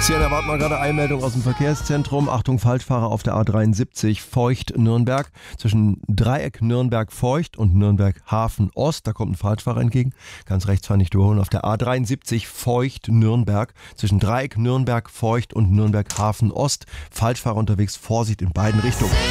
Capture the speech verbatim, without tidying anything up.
Sienna, warte mal gerade Einmeldung aus dem Verkehrszentrum. Achtung, Falschfahrer auf der A dreiundsiebzig Feucht-Nürnberg. Zwischen Dreieck Nürnberg-Feucht und Nürnberg-Hafen-Ost. Da kommt ein Falschfahrer entgegen. Ganz rechts fahren nicht überholen. Auf der A dreiundsiebzig Feucht-Nürnberg. Zwischen Dreieck Nürnberg-Feucht und Nürnberg-Hafen-Ost. Falschfahrer unterwegs. Vorsicht in beiden Richtungen.